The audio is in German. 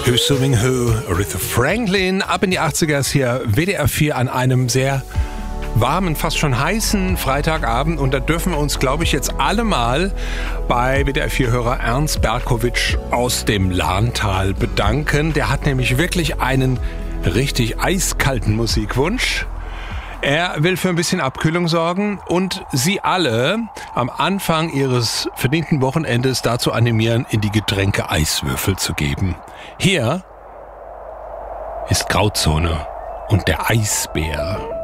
Who Who, Aretha Franklin, ab in die 80er ist hier WDR 4 an einem sehr warmen, fast schon heißen Freitagabend. Und da dürfen wir uns, glaube ich, jetzt alle mal bei WDR 4-Hörer Ernst Berkowitsch aus dem Lahntal bedanken. Der hat nämlich wirklich einen richtig eiskalten Musikwunsch. Er will für ein bisschen Abkühlung sorgen und Sie alle am Anfang Ihres verdienten Wochenendes dazu animieren, in die Getränke Eiswürfel zu geben. Hier ist Grauzone und der Eisbär.